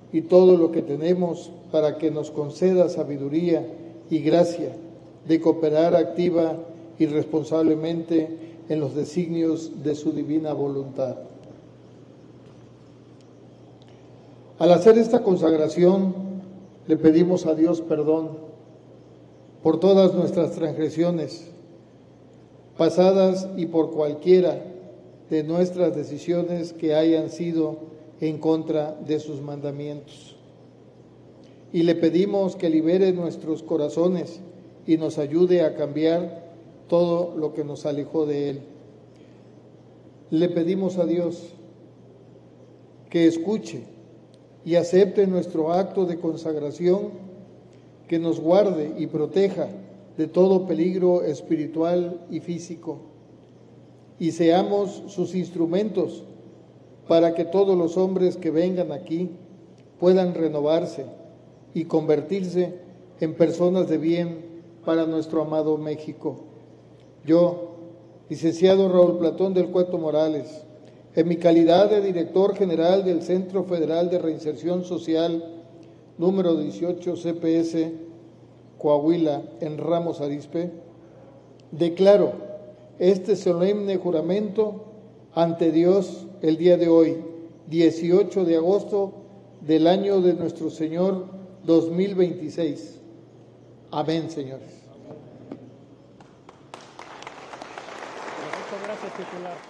y todo lo que tenemos para que nos conceda sabiduría y gracia de cooperar activa y responsablemente en los designios de su divina voluntad. Al hacer esta consagración, le pedimos a Dios perdón por todas nuestras transgresiones pasadas y por cualquiera de nuestras decisiones que hayan sido en contra de sus mandamientos. Y le pedimos que libere nuestros corazones y nos ayude a cambiar todo lo que nos alejó de Él. Le pedimos a Dios que escuche y acepte nuestro acto de consagración, que nos guarde y proteja de todo peligro espiritual y físico, y seamos sus instrumentos para que todos los hombres que vengan aquí puedan renovarse y convertirse en personas de bien para nuestro amado México. Yo, licenciado Raúl Platón del Cueto Morales, en mi calidad de director general del Centro Federal de Reinserción Social, número 18 CPS, Coahuila, en Ramos Arizpe, declaro este solemne juramento ante Dios el día de hoy, 18 de agosto del año de nuestro Señor 2026. Amén, señores. Muchas gracias, titular.